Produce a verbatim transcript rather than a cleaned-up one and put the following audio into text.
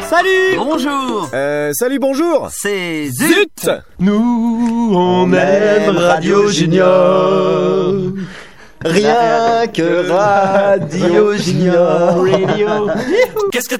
Salut. Bonjour. Euh, salut, bonjour. C'est Zut. Zut. Nous, on aime Radio Junior. Rien que Radio Junior. Qu'est-ce que